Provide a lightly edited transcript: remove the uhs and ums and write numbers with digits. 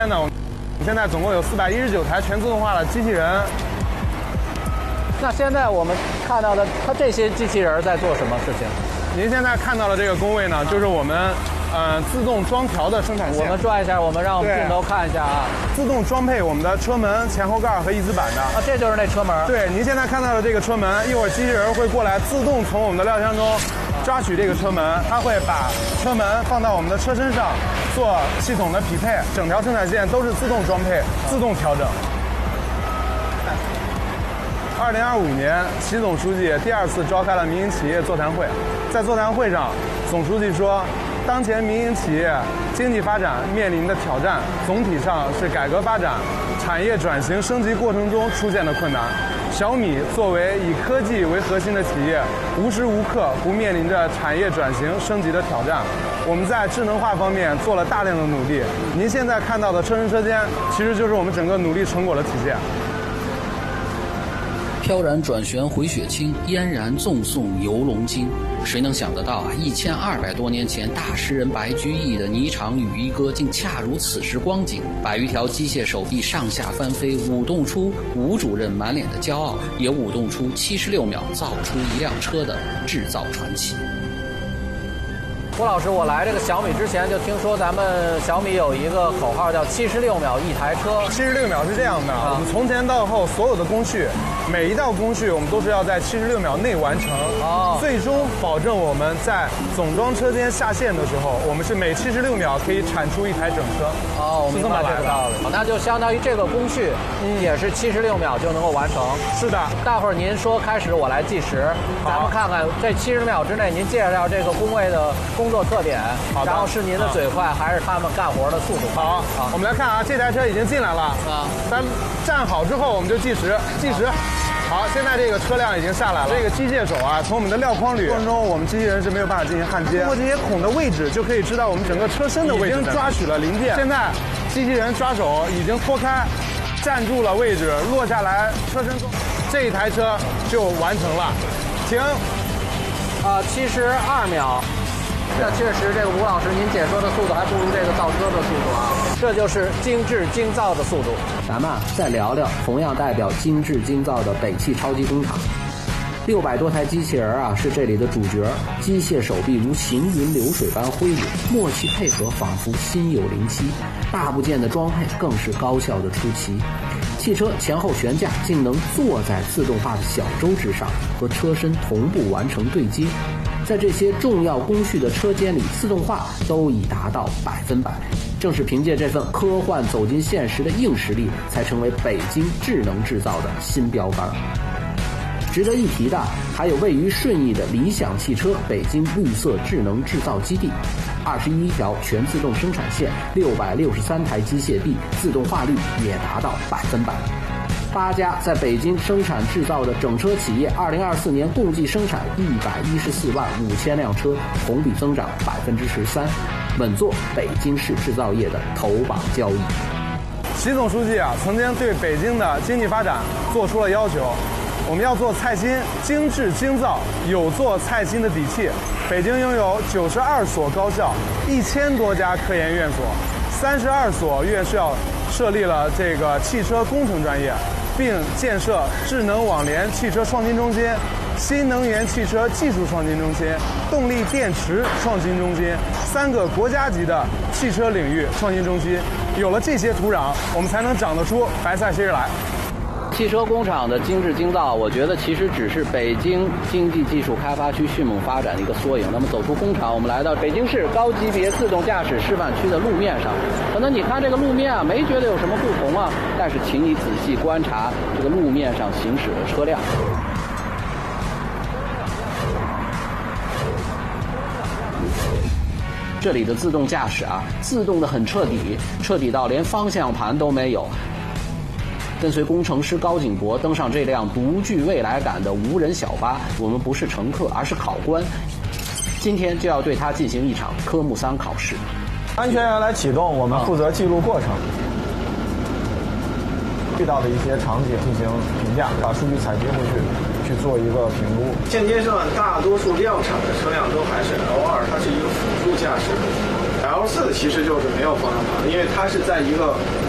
呢，我们现在总共有419台全自动化的机器人。 那现在我们看到的，它这些机器人在做什么事情？ 您现在看到的这个工位呢，就是我们自动装调的生产线。 我们转一下，让我们镜头看一下啊。 自动装配我们的车门、前后盖和翼子板的。 啊，这就是那车门。 对，您现在看到的这个车门，一会儿机器人会过来自动从我们的料箱中抓取这个车门，它会把车门放到我们的车身上做系统的匹配，整条生产线都是自动装配、自动调整。2025年，习总书记第2次召开了民营企业座谈会。在座谈会上，总书记说，当前民营企业经济发展面临的挑战，总体上是改革发展、产业转型升级过程中出现的困难。小米作为以科技为核心的企业，无时无刻不面临着产业转型升级的挑战。我们在智能化方面做了大量的努力。您现在看到的车身车间，其实就是我们整个努力成果的体现。 飘然转旋回雪清，嫣然纵送游龙津。谁能想得到啊？1200多年前，大诗人白居易的《霓裳羽衣歌》竟恰如此时光景。100余条机械手臂上下翻飞，舞动出吴主任满脸的骄傲，也舞动出76秒造出一辆车的制造传奇。 郭老师，我来这个小米之前就听说咱们小米有一个口号叫76秒一台车。 76秒是这样的，我们从前到后所有的工序，每一道工序我们都是要在76秒内完成，最终保证我们在总装车间下线的时候，我们是每76秒可以产出一台整车。 我明白这个道理。那就相当于这个工序，也是76秒就能够完成。 是的。 待会儿您说开始，我来计时，咱们看看这70秒之内您介绍这个工位的工作特点，然后是您的嘴快还是他们干活的速度快？ 好，我们来看啊，这台车已经进来了咱站好之后我们就计时。好，现在这个车辆已经下来了。这个机械手啊，从我们的料框里过程中，我们机器人是没有办法进行焊接。通过这些孔的位置，就可以知道我们整个车身的位置。已经抓取了零件，现在机器人抓手已经脱开，站住了位置，落下来车身中，这一台车就完成了。停。 72秒。这确实，这个吴老师您解说的速度还不如这个造车的速度啊！这就是精致精造的速度。 咱们再聊聊同样代表精致精造的北汽超级工厂。600多台机器人啊，是这里的主角。机械手臂如行云流水般挥舞，默契配合仿佛心有灵犀。大部件的装配更是高效的出奇。汽车前后悬架竟能坐在自动化的小舟之上，和车身同步完成对接。在这些重要工序的车间里，自动化都已达到100%。正是凭借这份科幻走进现实的硬实力，才成为北京智能制造的新标杆。值得一提的还有位于顺义的理想汽车北京绿色智能制造基地，21条全自动生产线，663台机械臂，自动化率也达到100%。8家在北京生产制造的整车企业，2024年共计生产114万5千辆车，同比增长13%，稳坐北京市制造业的头榜交椅。 习总书记啊，曾经对北京的经济发展做出了要求，我们要做菜心，精致精造，有做菜心的底气。北京拥有92所高校，1000多家科研院所，32所院校设立了这个汽车工程专业，并建设智能网联汽车创新中心、新能源汽车技术创新中心、动力电池创新中心，3个国家级的汽车领域创新中心。有了这些土壤，我们才能长得出白菜心来。 汽车工厂的精致精造，我觉得其实只是北京经济技术开发区迅猛发展的一个缩影。那么走出工厂，我们来到北京市高级别自动驾驶示范区的路面上。可能你看这个路面啊，没觉得有什么不同啊，但是请你仔细观察这个路面上行驶的车辆。这里的自动驾驶啊，自动的很彻底，彻底到连方向盘都没有。跟随工程师高景博登上这辆独具未来感的无人小巴，我们不是乘客，而是考官。今天就要对它进行一场科目3考试。 安全员来启动，我们负责记录过程，遇到的一些场景进行评价，把数据采集回去做一个评估。 现阶段大多数量产的车辆都还是 L2，它是一个辅助驾驶。然 L4 其实就是没有方向盘的，因为它是在一个